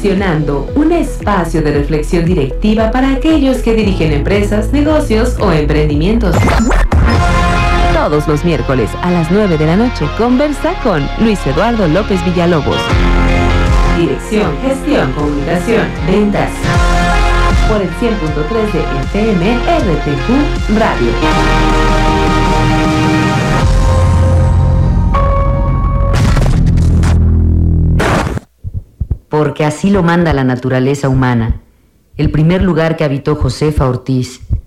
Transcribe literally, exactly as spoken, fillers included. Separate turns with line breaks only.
Reflexionando, un espacio de reflexión directiva para aquellos que dirigen empresas, negocios o emprendimientos. Todos los miércoles a las nueve de la noche conversa con Luis Eduardo López Villalobos. Dirección, gestión, comunicación, ventas. Por el cien punto tres de F M R T Q Radio.
Porque así lo manda la naturaleza humana, el primer lugar que habitó Josefa Ortiz,